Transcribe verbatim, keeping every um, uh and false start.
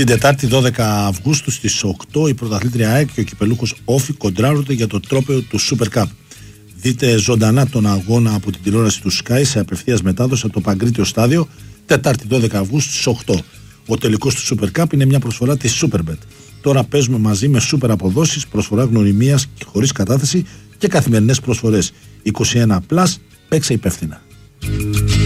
Την Τετάρτη δώδεκα Αυγούστου στις οκτώ η πρωταθλήτρια ΑΕΚ και ο κυπελούχος Όφη κοντράρονται για το τρόπαιο του Super Cup. Δείτε ζωντανά τον αγώνα από την τηλεόραση του Sky σε απευθείας μετάδοση από το Παγκρίτιο Στάδιο, Τετάρτη δώδεκα Αυγούστου στις οκτώ. Ο τελικός του Super Cup είναι μια προσφορά της Superbet. Τώρα παίζουμε μαζί με super αποδόσεις, προσφορά γνωριμίας και χωρίς κατάθεση και καθημερινές προσφορές. είκοσι ένα συν, παίξε υπεύθυνα.